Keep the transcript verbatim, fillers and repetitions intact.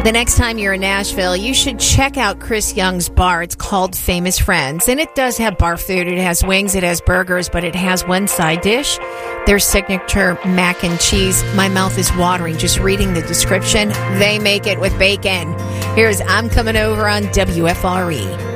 The next time you're in Nashville, you should check out Chris Young's bar. It's called Famous Friends, and it does have bar food. It has wings, it has burgers, but it has one side dish, their signature mac and cheese. My mouth is watering just reading the description. They make it with bacon. Here's I'm Coming Over on W F R E.